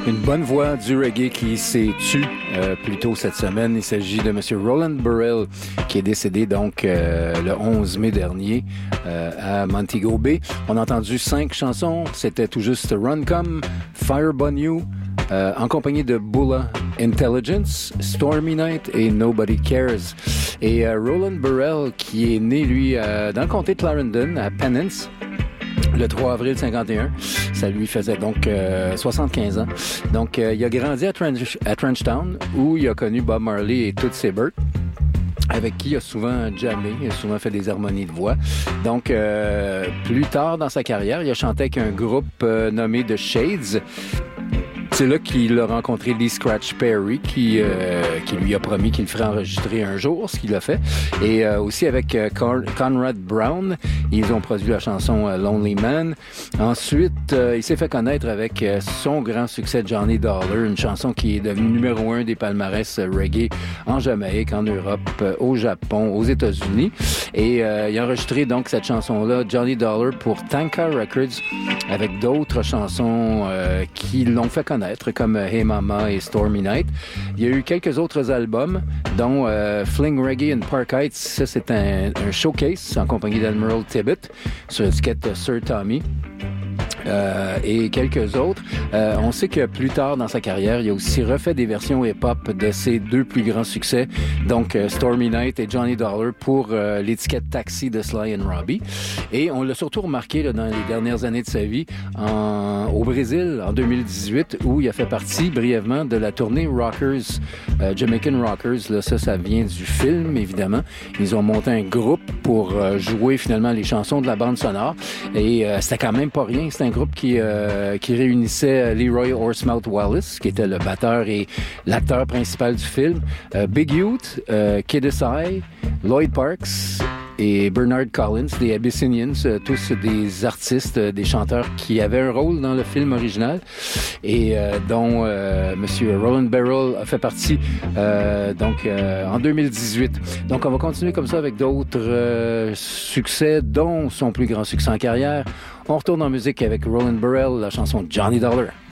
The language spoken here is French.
Une bonne voix du reggae qui s'est tue plus tôt cette semaine. Il s'agit de M. Roland Burrell qui est décédé donc le 11 mai dernier à Montego Bay. On a entendu 5 chansons. C'était tout juste Runcome, Firebun You, en compagnie de Bulla Intelligence, Stormy Night et Nobody Cares. Et Roland Burrell qui est né, lui, dans le comté de Clarendon, à Penance, le 3 avril 51. Ça lui faisait donc 75 ans. Donc, il a grandi à Trenchtown, où il a connu Bob Marley et Toots Hibbert, avec qui il a souvent jammé, il a souvent fait des harmonies de voix. Donc, plus tard dans sa carrière, il a chanté avec un groupe nommé The Shades. C'est là qu'il a rencontré Lee Scratch Perry qui lui a promis qu'il le ferait enregistrer un jour, ce qu'il a fait. Et aussi avec Conrad Brown, ils ont produit la chanson Lonely Man. Ensuite, il s'est fait connaître avec son grand succès Johnny Dollar, une chanson qui est devenue numéro 1 des palmarès reggae en Jamaïque, en Europe, au Japon, aux États-Unis. Et il a enregistré donc cette chanson-là, Johnny Dollar, pour Tanka Records, avec d'autres chansons qui l'ont fait connaître, comme Hey Mama et Stormy Night. Il y a eu quelques autres albums, dont Fling Reggae and Park Heights. Ça, c'est un showcase en compagnie d'Admiral Tibbet sur l'étiquette Sir Tommy. Et quelques autres. On sait que plus tard dans sa carrière, il a aussi refait des versions hip-hop de ses 2 plus grands succès, donc Stormy Night et Johnny Dollar, pour l'étiquette Taxi de Sly and Robbie. Et on l'a surtout remarqué là, dans les dernières années de sa vie au Brésil en 2018, où il a fait partie brièvement de la tournée Rockers, Jamaican Rockers. Là, ça vient du film, évidemment. Ils ont monté un groupe pour jouer finalement les chansons de la bande sonore. Et c'était quand même pas rien. C'était un groupe qui réunissait Leroy Horsemouth Wallace, qui était le batteur et l'acteur principal du film, Big Youth, Kid Asai, Lloyd Parks et Bernard Collins, des Abyssinians, tous des artistes, des chanteurs qui avaient un rôle dans le film original et dont Monsieur Roland Burrell a fait partie en 2018. Donc on va continuer comme ça avec d'autres succès, dont son plus grand succès en carrière. On retourne en musique avec Roland Burrell, la chanson Johnny Dollar.